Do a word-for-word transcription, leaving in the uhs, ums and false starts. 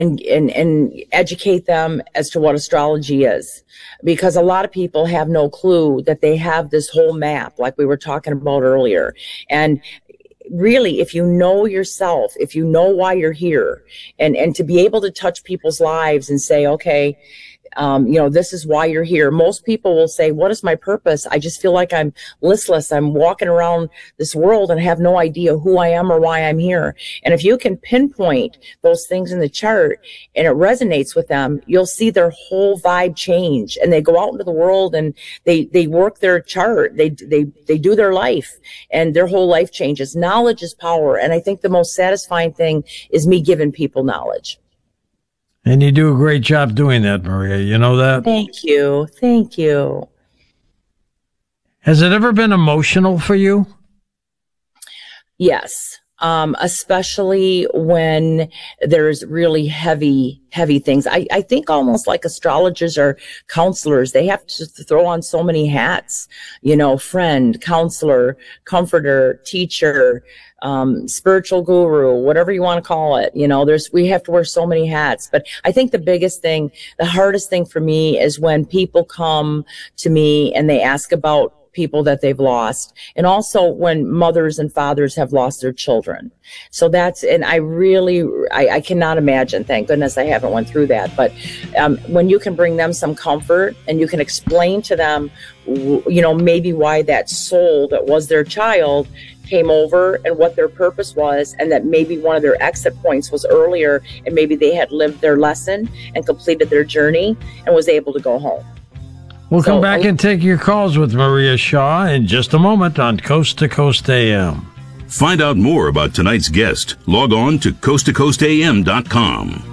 and, and, and educate them as to what astrology is. Because a lot of people have no clue that they have this whole map, like we were talking about earlier. And really, if you know yourself, if you know why you're here, and, and to be able to touch people's lives and say, okay, Um, you know, this is why you're here. Most people will say, what is my purpose? I just feel like I'm listless. I'm walking around this world and have no idea who I am or why I'm here. And if you can pinpoint those things in the chart and it resonates with them, you'll see their whole vibe change. And they go out into the world and they, they work their chart. They, they, they do their life and their whole life changes. Knowledge is power. And I think the most satisfying thing is me giving people knowledge. And you do a great job doing that, Maria. You know that? Thank you. Thank you. Has it ever been emotional for you? Yes. Um, especially when there's really heavy, heavy things. I, I think almost like astrologers or counselors, they have to throw on so many hats, you know, friend, counselor, comforter, teacher, um, spiritual guru, whatever you want to call it. You know, there's, we have to wear so many hats. But I think the biggest thing, the hardest thing for me is when people come to me and they ask about people that they've lost, and also when mothers and fathers have lost their children. So that's, and I really, I, I cannot imagine, thank goodness I haven't went through that, but um, when you can bring them some comfort and you can explain to them, you know, maybe why that soul that was their child came over and what their purpose was, and that maybe one of their exit points was earlier and maybe they had lived their lesson and completed their journey and was able to go home. We'll so, come back I, and take your calls with Maria Shaw in just a moment on Coast to Coast A M. Find out more about tonight's guest. Log on to coast to coast a m dot com.